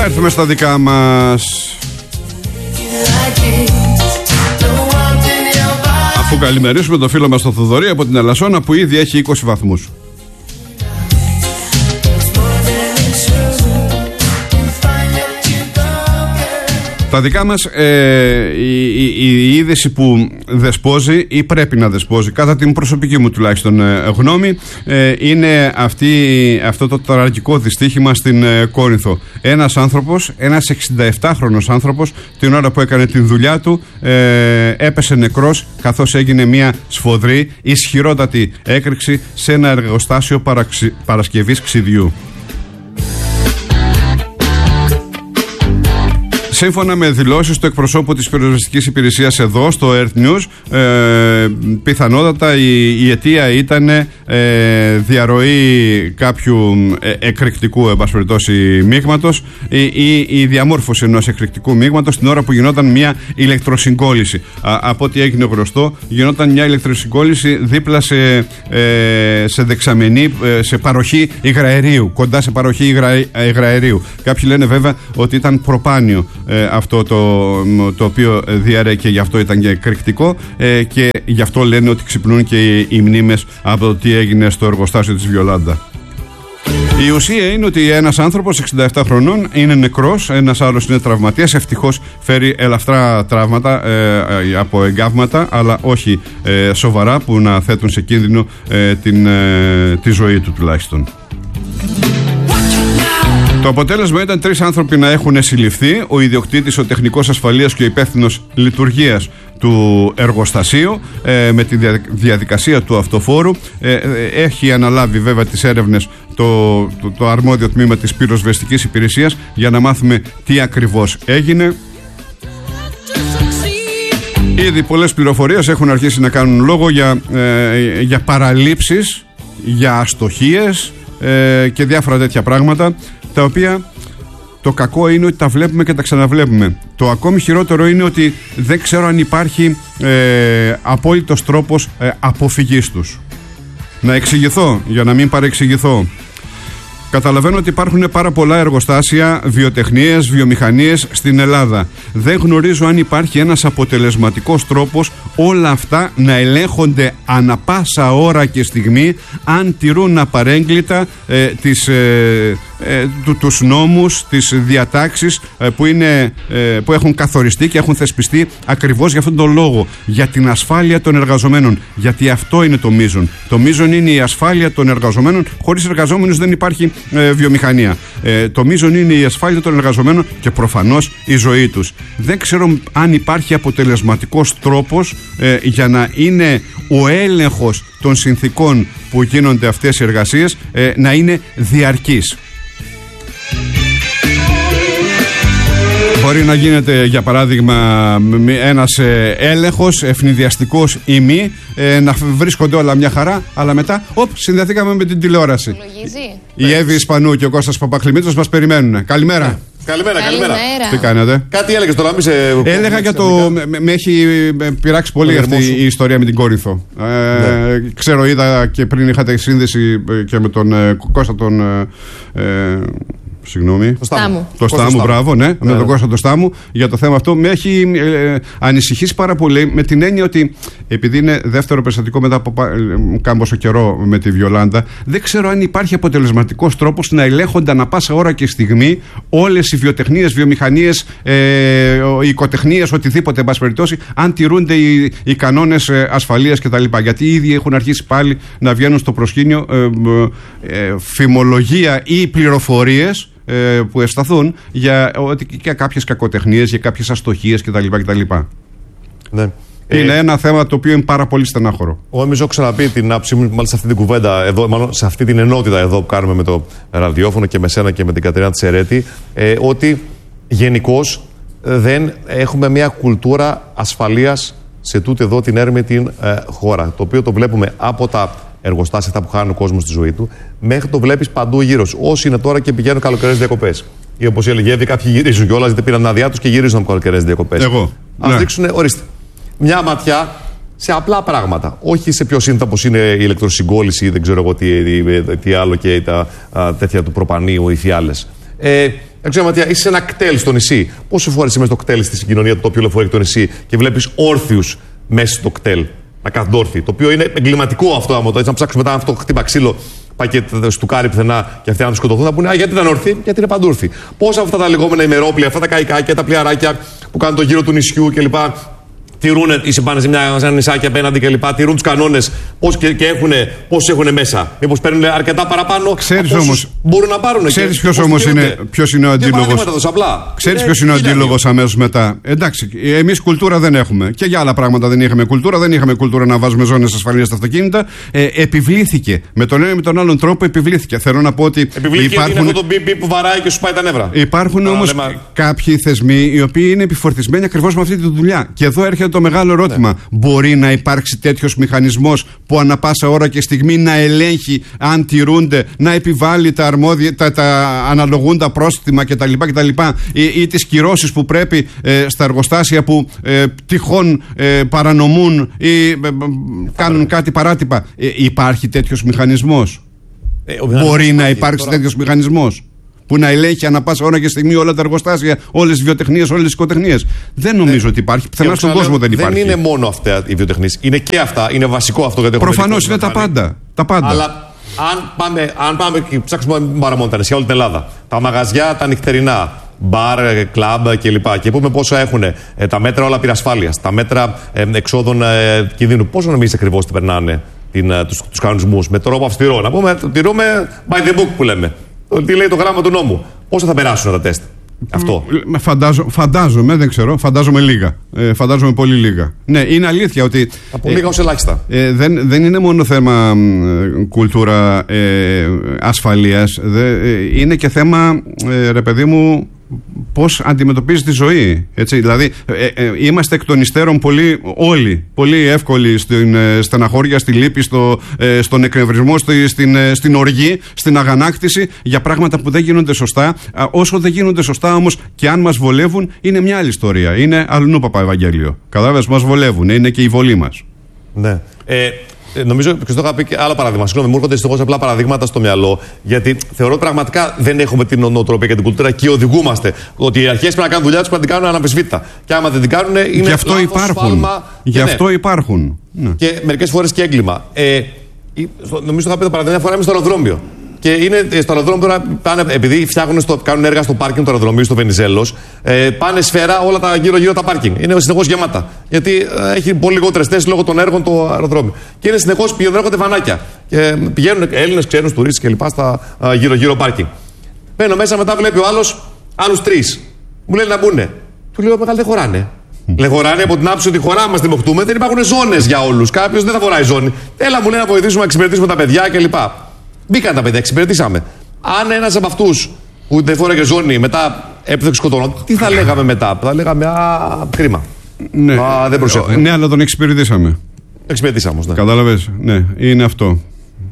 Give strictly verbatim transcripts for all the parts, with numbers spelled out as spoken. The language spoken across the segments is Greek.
έρθουμε στα δικά μας. Αφού καλημερίσουμε το φίλο μας τον Θοδωρή από την Ελασσόνα που ήδη έχει είκοσι βαθμούς. Τα δικά μας, ε, η, η, η είδηση που δεσπόζει ή πρέπει να δεσπόζει, κατά την προσωπική μου τουλάχιστον ε, γνώμη, ε, είναι αυτή, αυτό το τραγικό δυστύχημα στην ε, Κόρινθο. Ένας άνθρωπος, ένας εξηνταεπτάχρονος άνθρωπος, την ώρα που έκανε την δουλειά του, ε, έπεσε νεκρός καθώς έγινε μια σφοδρή, ισχυρότατη έκρηξη σε ένα εργοστάσιο παραξι, παρασκευής ξυδιού. Σύμφωνα με δηλώσεις του εκπροσώπου της πυροσβεστικής υπηρεσίας εδώ στο Earth News, ε, πιθανότατα η, η αιτία ήταν ε, διαρροή κάποιου ε, εκρηκτικού εμπασπεριτώσει μείγματος ή, ή η διαμόρφωση ενός εκρηκτικού μείγματος την ώρα που γινόταν μια ηλεκτροσυγκόλληση. Α, από ό,τι έγινε γνωστό, γινόταν μια ηλεκτροσυγκόλληση δίπλα σε, ε, σε δεξαμενή, ε, σε παροχή υγραερίου, κοντά σε παροχή υγρα, υγραερίου. Κάποιοι λένε βέβαια ότι ήταν προπάνιο Ε, αυτό το, το οποίο διαρρέει και γι' αυτό ήταν και εκρηκτικό ε, και γι' αυτό λένε ότι ξυπνούν και οι, οι μνήμες από το τι έγινε στο εργοστάσιο της Βιολάντα. Η ουσία είναι ότι ένας άνθρωπος εξήντα επτά χρονών είναι νεκρός, ένας άλλος είναι τραυματίας. Ευτυχώς φέρει ελαφρά τραύματα ε, από εγκάβματα, αλλά όχι ε, σοβαρά που να θέτουν σε κίνδυνο ε, την, ε, τη ζωή του τουλάχιστον. Το αποτέλεσμα ήταν τρεις άνθρωποι να έχουν συλληφθεί, ο ιδιοκτήτης, ο τεχνικός ασφαλείας και ο υπεύθυνος λειτουργίας του εργοστασίου ε, με τη διαδικασία του αυτοφόρου. Ε, ε, έχει αναλάβει βέβαια τις έρευνες το, το, το αρμόδιο τμήμα της πυροσβεστικής υπηρεσίας για να μάθουμε τι ακριβώς έγινε. Ήδη πολλές πληροφορίες έχουν αρχίσει να κάνουν λόγο για, ε, για παραλήψεις, για αστοχίες ε, και διάφορα τέτοια πράγματα, τα οποία το κακό είναι ότι τα βλέπουμε και τα ξαναβλέπουμε. Το ακόμη χειρότερο είναι ότι δεν ξέρω αν υπάρχει ε, απόλυτος τρόπος ε, αποφυγής τους. Να εξηγηθώ, για να μην παρεξηγηθώ. Καταλαβαίνω ότι υπάρχουν πάρα πολλά εργοστάσια, βιοτεχνίες, βιομηχανίες στην Ελλάδα. Δεν γνωρίζω αν υπάρχει ένας αποτελεσματικός τρόπος όλα αυτά να ελέγχονται ανα πάσα ώρα και στιγμή, αν τηρούν απαρέγκλιτα ε, τις, ε, ε, του, τους νόμους, τις διατάξεις ε, που, είναι, ε, που έχουν καθοριστεί και έχουν θεσπιστεί ακριβώς για αυτόν τον λόγο, για την ασφάλεια των εργαζομένων. Γιατί αυτό είναι το μείζον. Το μείζον είναι η ασφάλεια των εργαζομένων. Χωρίς εργαζόμενους δεν υπάρχει Ε, βιομηχανία. Ε, το μείζον είναι η ασφάλεια των εργαζομένων και προφανώς η ζωή τους. Δεν ξέρω αν υπάρχει αποτελεσματικός τρόπος ε, για να είναι ο έλεγχος των συνθήκων που γίνονται αυτές οι εργασίες ε, να είναι διαρκής. Μπορεί να γίνεται, για παράδειγμα, ένας έλεγχος ευνηδιαστικός ή μη, ε, να βρίσκονται όλα μια χαρά, αλλά μετά, οπ, συνδεθήκαμε με την τηλεόραση. Η Εύη Ισπανού και ο Κώστας Παπακλημίτρος μας περιμένουν. Καλημέρα. Yeah. Καλημέρα, καλημέρα. Τι κάνετε? Κάτι έλεγες τώρα, μη σε... Έλεγα για το... Με, με έχει πειράξει πολύ αυτή η ιστορία με την Κόρινθο. Ε, ναι. Ξέρω, είδα και πριν είχατε σύνδεση και με τον ε, Κώστα τον... Ε, Συγγνώμη. Το Στάμου. Το Στάμου, μπράβο, ναι, ναι, με τον Κώστα το Στάμου για το θέμα αυτό. Με έχει ε, ανησυχήσει πάρα πολύ με την έννοια ότι επειδή είναι δεύτερο περιστατικό μετά από κάμποσο καιρό με τη Βιολάντα, δεν ξέρω αν υπάρχει αποτελεσματικός τρόπος να ελέγχονται ανα πάσα ώρα και στιγμή όλες οι βιοτεχνίες, βιομηχανίες, ε, οι οικοτεχνίες, οτιδήποτε, εν πάση περιπτώσει, αν τηρούνται οι, οι κανόνες ασφαλείας κτλ. Γιατί ήδη έχουν αρχίσει πάλι να βγαίνουν στο προσκήνιο ε, ε, ε, φημολογία ή πληροφορίες που ευσταθούν για, για κάποιες κακοτεχνίες, για κάποιες αστοχίες κτλ. κτλ. Ναι. Είναι ε, ένα θέμα το οποίο είναι πάρα πολύ στενάχωρο. Εγώ νομίζω έχω ξαναπεί την άποψή μου, μάλιστα σε αυτή την κουβέντα, εδώ, μάλλον σε αυτή την ενότητα εδώ που κάνουμε με το ραδιόφωνο και με σένα και με την Κατερίνα Τσερέτη, ε, ότι γενικώς δεν έχουμε μια κουλτούρα ασφαλείας σε τούτη εδώ την έρμη την ε, χώρα. Το οποίο το βλέπουμε από τα εργοστάσια, αυτά που χάνει ο κόσμος στη ζωή του, μέχρι το βλέπεις παντού γύρω σου. Όσοι είναι τώρα και πηγαίνουν καλοκαιρινές διακοπές. Ή όπως έλεγε, ήδη κάποιοι γυρίζουν κιόλας, γιατί πήραν άδειά τους και γυρίζουν από καλοκαιρινές διακοπές. Εγώ. Ας ναι. δείξουν, ορίστε, μια ματιά σε απλά πράγματα. Όχι σε πιο σύνθετα όπως είναι η ηλεκτροσυγκόλληση ή δεν ξέρω εγώ τι, τι άλλο και τα α, τέτοια του προπανίου ή φιάλες. Ε, Αξιωματία, είσαι σε ένα κτέλ στο νησί. Πόσε φορέ είμαι στο κτέλ στη συγκοινωνία του τοπίου λεωφορείου το νησί και βλέπει όρθιους μέσα στο κτέλ να κάθονται όρθιοι. Το οποίο είναι εγκληματικό αυτό. Άμα το έτσι να ψάξουμε μετά αυτό χτύπα ξύλο, πάει και στουκάρει πουθενά και αυτοί να του σκοτωθούν, θα πούνε: Α, γιατί ήταν όρθιοι, γιατί είναι παντούρθιοι. Πόσα αυτά τα λεγόμενα ημερόπλια, αυτά τα καϊκάκια, τα πλοιαράκια που κάνουν το γύρο του νησιού κλπ. Τηρούν, είσαι πάνω σε μια, σε ένα νησάκι απέναντι κλπ. Τηρούν τους κανόνες και, και πόσους έχουν μέσα. Μήπως παίρνουν αρκετά παραπάνω. Ξέρεις όμως. Μπορούν να πάρουν. Ξέρεις ποιος όμως είναι, ποιος είναι ο αντίλογος. Ξέρεις ποιος είναι ο αντίλογος αμέσως μετά. Εντάξει, εμείς κουλτούρα δεν έχουμε. Και για άλλα πράγματα δεν είχαμε κουλτούρα. Δεν είχαμε κουλτούρα να βάζουμε ζώνες ασφαλείας στα αυτοκίνητα. Ε, επιβλήθηκε. Με τον ένα ή με τον άλλον τρόπο επιβλήθηκε. Θέλω να πω ότι. Επιβλήθηκε υπάρχουν... είναι αυτό το μπιπ που βαράει και σου πάει τα νεύρα. Υπάρχουν όμως λέμε... κάποιοι θεσμοί οι οποίοι είναι επιφορτισμένοι ακριβώς με αυτή τη δουλειά. Και εδώ έρχεται το μεγάλο ερώτημα. Ναι. Μπορεί να υπάρξει τέτοιος μηχανισμός που ανά πάσα ώρα και στιγμή να ελέγχει αν τηρούνται, να επιβάλλει τα αρμόδια, τα, τα αναλογούντα πρόστιμα κτλ. κτλ ή, ή τις κυρώσεις που πρέπει ε, στα εργοστάσια που ε, τυχόν ε, παρανομούν ή ε, κάνουν κάτι παράτυπα. Ε, υπάρχει τέτοιος μηχανισμός. Ε, Μπορεί να υπάρξει τώρα... τέτοιος μηχανισμός που να ελέγχει ανά πάσα ώρα και στιγμή όλα τα εργοστάσια, όλες τις βιοτεχνίες, όλες τις οικοτεχνίες. Δεν νομίζω ε, ότι υπάρχει. Πουθενά στον κόσμο δεν υπάρχει. Δεν είναι μόνο αυτά οι βιοτεχνίες. Είναι και αυτά. Είναι βασικό αυτό γιατί προφανώς είναι τα πάντα, τα πάντα. Αλλά αν πάμε, αν πάμε και ψάξουμε πάρα μόνο τα νησιά, όλη την Ελλάδα, τα μαγαζιά, τα νυχτερινά, μπαρ, κλαμπ κλπ. Και πούμε πόσα έχουν ε, τα μέτρα όλα πυρασφάλειας, τα μέτρα ε, εξόδων ε, κινδύνου. Πόσο νομίζεις ακριβώς τι περνάνε την, τους, τους κανονισμούς με τρόπο αυστηρό. Να πούμε, τηρούμε by the book που λέμε. Τι λέει το γράμμα του νόμου. Πόσο θα περάσουν τα τεστ. Αυτό. Φαντάζω, φαντάζομαι, δεν ξέρω, φαντάζομαι λίγα. Ε, φαντάζομαι πολύ λίγα. Ναι, είναι αλήθεια ότι. Από λίγα ως ελάχιστα. Ε, δεν, δεν είναι μόνο θέμα ε, κουλτούρα ε, ασφαλείας. Ε, είναι και θέμα, ε, ρε παιδί μου, πώς αντιμετωπίζει τη ζωή. Έτσι, δηλαδή, ε, ε, είμαστε εκ των υστέρων πολύ, όλοι, πολύ εύκολοι στην ε, στεναχώρια, στη λύπη, στο, ε, στον εκνευρισμό, στη, στην, ε, στην οργή, στην αγανάκτηση για πράγματα που δεν γίνονται σωστά. Α, όσο δεν γίνονται σωστά όμως και αν μας βολεύουν, είναι μια άλλη ιστορία. Είναι αλλού παπά Ευαγγέλιο. Κατάλαβες, μας βολεύουν, είναι και η βολή μας. Ναι. Ε, Νομίζω και στο είχα πει και άλλο παράδειγμα. Συγγνώμη, μου έρχονται δυστυχώς απλά παραδείγματα στο μυαλό, γιατί θεωρώ ότι πραγματικά δεν έχουμε την νοοτροπία και την κουλτούρα και οδηγούμαστε. Ότι οι αρχές πρέπει να κάνουν δουλειά τους, πρέπει να την κάνουν αναμφισβήτητα. Και άμα δεν την κάνουν, είναι γι' αυτό λάθος, υπάρχουν. Σφάλμα. Γι' αυτό ναι. υπάρχουν. Ναι. Και μερικές φορές και έγκλημα. Ε, νομίζω το είχα πει το παράδειγμα, μια φορά είμαι στο αεροδρόμιο. Και είναι στο αεροδρόμιο τώρα, πάνε, επειδή φτιάχνουν στο, κάνουν έργα στο πάρκινγκ του αεροδρομίου, στο Βενιζέλος, ε, πάνε σφαίρα όλα τα γύρω-γύρω τα πάρκινγκ. Είναι συνεχώς γεμάτα. Γιατί ε, έχει πολύ λιγότερες θέσεις λόγω των έργων το αεροδρόμιο. Και είναι συνεχώς πηγαίνουν, έρχονται βανάκια. Και πηγαίνουν Έλληνες, ξένους, τουρίστες κλπ. Στα ε, γύρω-γύρω πάρκινγκ. Μπαίνω μέσα, μετά βλέπει ο άλλος άλλους τρεις. Μου λέει να μπουνε. Του λέω μεγάλα δεν χωράνε. Λέει χωράνε από την άποψη ότι χωράμε, μας δημοχτούμε, δεν υπάρχουν ζώνες για όλους. Κάποιος δεν θα φοράει ζώνη. Έλα μου λέει να βοηθήσουμε να εξυπηρετήσουμε τα παιδιά κλπ. Μπήκαν τα παιδιά, εξυπηρετήσαμε. Αν ένας από αυτούς που δεν φόραγε ζώνη μετά έπαιζε σκοτώνοντα, τι θα λέγαμε μετά. Θα λέγαμε α, κρίμα. Ναι, α, δεν προσέχουμε. Ναι, αλλά τον εξυπηρετήσαμε. Εξυπηρετήσαμε, ναι. Κατάλαβες, ναι, είναι αυτό.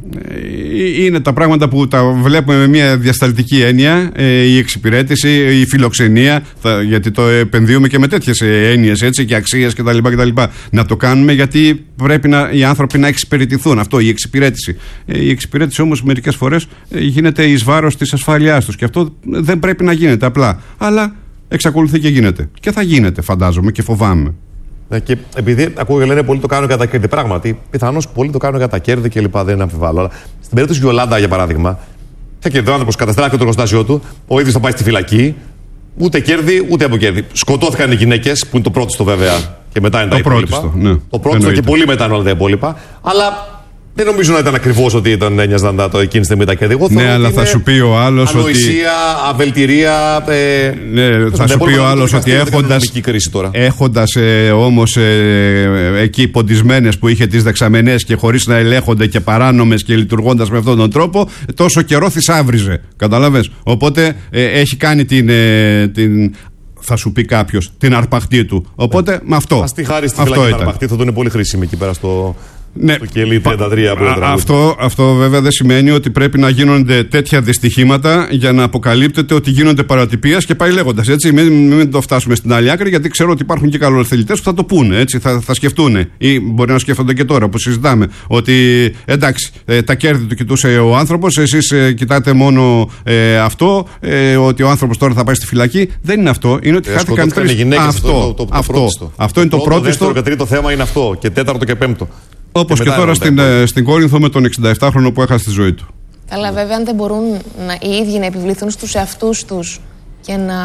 Είναι τα πράγματα που τα βλέπουμε με μια διασταλτική έννοια, η εξυπηρέτηση, η φιλοξενία, γιατί το επενδύουμε και με τέτοιες έννοιες έτσι, και αξίες κτλ, κτλ. Να το κάνουμε γιατί πρέπει να, οι άνθρωποι να εξυπηρετηθούν. Αυτό, η εξυπηρέτηση. Η εξυπηρέτηση όμως μερικές φορές γίνεται εις βάρος της ασφάλειάς τους και αυτό δεν πρέπει να γίνεται απλά. Αλλά εξακολουθεί και γίνεται. Και θα γίνεται, φαντάζομαι, και φοβάμαι. Ναι, και επειδή ακούω και λένε πολλοί το κάνουν κατά κέρδη, πράγματι, πιθανώς πολλοί το κάνουν κατά κέρδη και λοιπά, δεν αμφιβάλλω. Αλλά στην περίπτωση του Γιολάντα, για παράδειγμα, θα κερδίσει ο άνθρωπος, καταστράφει το εργοστάσιο του, ο ίδιος θα πάει στη φυλακή, ούτε κέρδη ούτε από κέρδη. Σκοτώθηκαν οι γυναίκες, που είναι το πρώτο βέβαια, και μετά είναι το τα υπόλοιπα. Ναι, το πρώτο και πολύ μετά είναι όλα τα υπόλοιπα. Αλλά δεν νομίζω να ήταν ακριβώς ότι ήταν ένοιαζαν το εκείνη στιγμή τα κέρδη. Εγώ ναι, αλλά θα σου πει ο άλλος ότι. Ανοησία, αβελτηρία. Ε, ναι, θα σου πει ο άλλος ότι έχοντας, έχοντας ε, όμως ε, εκεί ποντισμένες που είχε τις δεξαμενές και χωρίς να ελέγχονται και παράνομες και λειτουργώντας με αυτόν τον τρόπο, τόσο καιρό θησάβριζε. Καταλαβες. Οπότε ε, έχει κάνει την. Ε, την θα σου πει κάποιος την αρπαχτή του. Οπότε ναι. με αυτό. Ας τη χάρη στη φυλακή την αρπαχτή, θα τον είναι πολύ χρήσιμη εκεί πέρα στο. Ναι. Το κελί τριάντα τρία που Α, αυτό, αυτό βέβαια δεν σημαίνει ότι πρέπει να γίνονται τέτοια δυστυχήματα για να αποκαλύπτεται ότι γίνονται παρατυπίες και πάει λέγοντας. Έτσι, μην, μην το φτάσουμε στην άλλη άκρη, γιατί ξέρω ότι υπάρχουν και καλοθελητές που θα το πούνε. Έτσι, θα, θα σκεφτούν ή μπορεί να σκέφτονται και τώρα που συζητάμε. Ότι εντάξει, ε, τα κέρδη του κοιτούσε ο άνθρωπος, εσείς ε, κοιτάτε μόνο ε, αυτό, ε, ότι ο άνθρωπος τώρα θα πάει στη φυλακή. Δεν είναι αυτό. Είναι ότι ε, χάθηκαν τρεις. Αυτό, αυτό, το, το, το, αυτό, το αυτό είναι το πρώτο. Δεύτερο και τρίτο θέμα είναι αυτό. Και τέταρτο και πέμπτο. Όπως και, και τώρα στην, στην Κόρινθο με τον εξηνταεφτάχρονο που έχασε τη ζωή του. Καλά, βέβαια, αν δεν μπορούν να, οι ίδιοι να επιβληθούν στους εαυτούς τους και να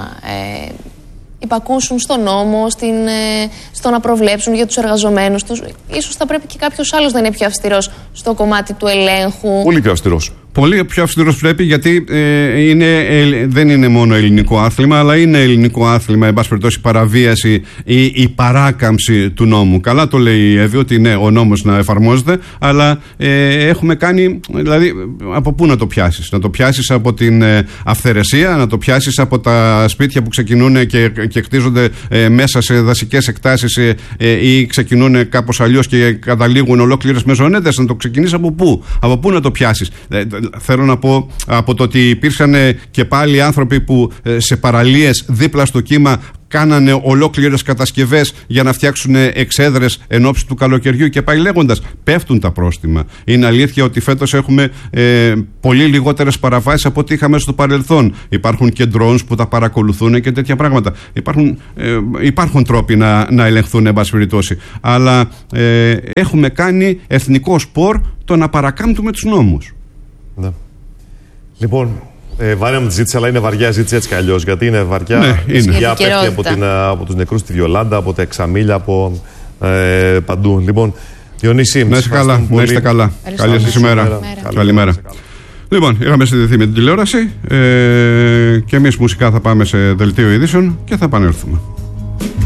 ε, υπακούσουν στον νόμο, στην, ε, στο να προβλέψουν για τους εργαζομένους τους, ίσως θα πρέπει και κάποιος άλλος να είναι πιο αυστηρός στο κομμάτι του ελέγχου. Πολύ πιο αυστηρός. Πολύ πιο αυστηρός πρέπει, γιατί ε, είναι, ε, δεν είναι μόνο ελληνικό άθλημα, αλλά είναι ελληνικό άθλημα, εν πάση περιπτώσει, παραβίαση ή η παράκαμψη του νόμου. Καλά το λέει η ΕΒΗ ότι ναι, ο νόμος να εφαρμόζεται, αλλά ε, έχουμε κάνει, δηλαδή, από πού να το πιάσεις? Να το πιάσεις από την ε, αυθαιρεσία, να το πιάσεις από τα σπίτια που ξεκινούν και, και χτίζονται ε, μέσα σε δασικές εκτάσεις ε, ε, ή ξεκινούν κάπως αλλιώς και καταλήγουν ολόκληρες μεζονέτες. Να το ξεκινήσεις από πού? Από πού να το πιάσεις? Θέλω να πω από το ότι υπήρχαν και πάλι άνθρωποι που σε παραλίες δίπλα στο κύμα κάνανε ολόκληρες κατασκευές για να φτιάξουν εξέδρες εν ώψη του καλοκαιριού και πάει λέγοντας. Πέφτουν τα πρόστιμα. Είναι αλήθεια ότι φέτος έχουμε ε, πολύ λιγότερες παραβάσεις από ό,τι είχαμε στο παρελθόν. Υπάρχουν και drones που τα παρακολουθούν και τέτοια πράγματα. Υπάρχουν, ε, υπάρχουν τρόποι να, να ελεγχθούν, εν πάση περιπτώσει. Αλλά ε, έχουμε κάνει εθνικό σπορ το να παρακάμπτουμε τους νόμους. Ναι. Λοιπόν, ε, βάρια με τη ζήτηση, αλλά είναι βαριά ζήτηση έτσι κι αλλιώς. Γιατί είναι βαριά. Ναι, είναι. Για πέφτει από, την, από τους νεκρούς στη Βιολάντα, από τα εξαμίλια, από ε, παντού. Λοιπόν, Διονύση, να είστε καλά. Να είστε καλά. Καλή σας ημέρα. Καλημέρα. Λοιπόν, είχαμε συνδεθεί με την τηλεόραση ε, και εμείς μουσικά θα πάμε σε δελτίο ειδήσεων και θα επανέλθουμε.